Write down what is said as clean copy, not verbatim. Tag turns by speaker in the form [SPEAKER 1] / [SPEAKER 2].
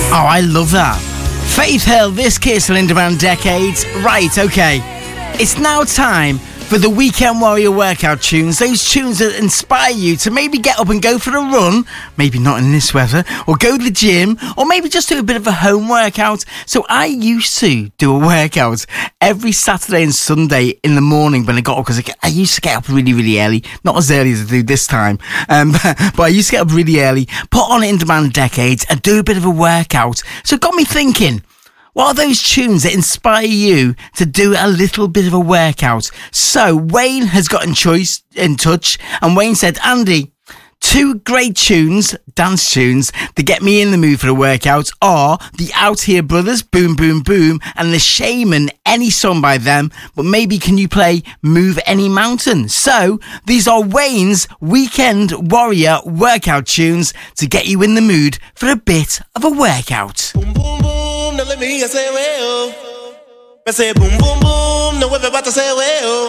[SPEAKER 1] Oh, I love that. Faith Hill, This Kiss, Linda Brown Decades. Right, okay. It's now time for the Weekend Warrior workout tunes. Those tunes that inspire you to maybe get up and go for a run, maybe not in this weather, or go to the gym, or maybe just do a bit of a home workout. So I used to do a workout every Saturday and Sunday in the morning when I got up, because I used to get up really, really early. Not as early as I do this time, but I used to get up really early, put on In Demand Decades, and do a bit of a workout. So it got me thinking, what are those tunes that inspire you to do a little bit of a workout? So Wayne has got in touch, and Wayne said, Andy, 2 great tunes, dance tunes, that get me in the mood for a workout are the Out Here Brothers, Boom Boom Boom, and the Shaman, any song by them, but maybe can you play Move Any Mountain? So these are Wayne's Weekend Warrior workout tunes to get you in the mood for a bit of a workout.
[SPEAKER 2] Boom, boom, boom. No let me say well. I say boom boom boom, no everybody say well.